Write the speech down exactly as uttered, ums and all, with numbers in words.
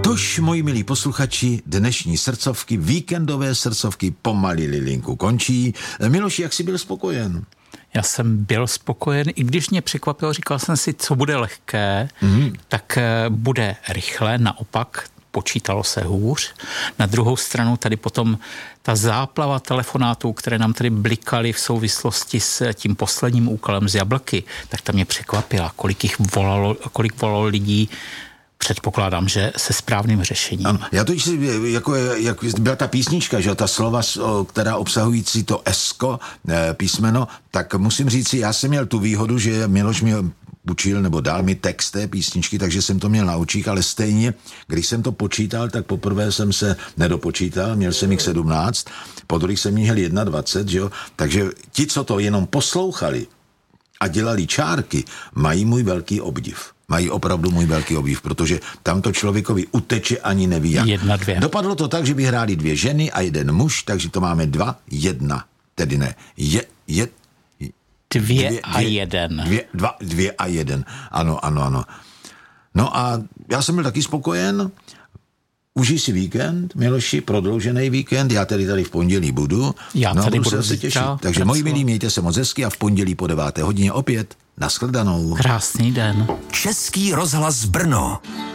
Tož, moji milí posluchači, dnešní srdcovky, víkendové srdcovky pomaly lilinku končí. Miloši, jak jsi byl spokojen? Já jsem byl spokojen, i když mě překvapilo, říkal jsem si, co bude lehké, mm. tak bude rychle, naopak počítalo se hůř. Na druhou stranu tady potom ta záplava telefonátů, které nám tady blikaly v souvislosti s tím posledním úkolem z Jablky, tak ta mě překvapila, kolik jich volalo, kolik volalo lidí. Předpokládám, že se správným řešením. Ano, já to jako, jak byla ta písnička, že ta slova, která obsahující to esko písmeno, tak musím říct, já jsem měl tu výhodu, že Miloš mě učil nebo dal mi text té písničky, takže jsem to měl na očích, ale stejně, když jsem to počítal, tak poprvé jsem se nedopočítal, měl jsem jich sedmnáct, po druhých jsem měl dvacet jedna, že jo, takže ti, co to jenom poslouchali a dělali čárky, mají můj velký obdiv. Mají opravdu můj velký obdiv, protože tamto člověkovi uteče ani neví jak. Jedna, dvě. Dopadlo to tak, že vyhráli dvě ženy a jeden muž, takže to máme dva, jedna. Tedy ne, je, je, dvě, dvě a dvě, jeden. Dvě, dva, dvě a jeden. Ano, ano, ano. No a já jsem byl taky spokojen. Užij si víkend, Miloši, prodloužený víkend, já tedy tady v pondělí budu. Já no, tady budu budu se těšit. Takže pracovat. moji milí, mějte se moc hezky a v pondělí po deváté hodině opět. Nashledanou. Krásný den. Český rozhlas Brno.